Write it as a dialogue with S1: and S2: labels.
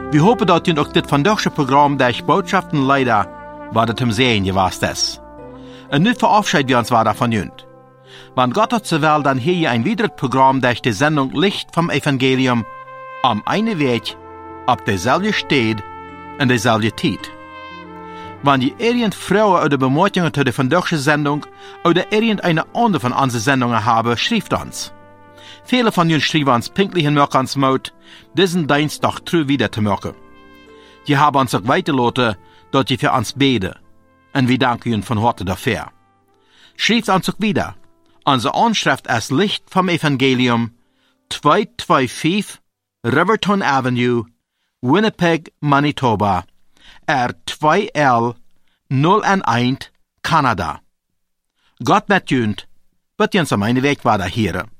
S1: Wir hopen dat je ook dit vandaagse Programm der Botschaften leider wat het hem sehen gewast ist. Und nu verabschieden wir uns weiter von jünd. Wenn Gott hat so will, dann hier je ein weiteres Programm durch die Sendung Licht vom Evangelium am einen Weg, auf derselbe Stelle und derselbe Zeit. Wenn ihr irgend Frauen oder Bemerkungen zu der vandaagse Sendung oder irgendeine andere von unseren Sendungen haben, schreibt uns. Viele von ihnen schreiben uns pünktlich in Mörkans Mut, diesen Dienstag treu wieder zu machen. Die haben uns auch weitergelassen, dass sie für uns beten. Und wir danken ihnen von Herzen dafür. Schreibt uns auch wieder. Unsere Anschrift ist Licht vom Evangelium, 225 Riverton Avenue, Winnipeg, Manitoba, R2L 011, Kanada. Gott mit jünd, wird uns am einen Weg weiter hören.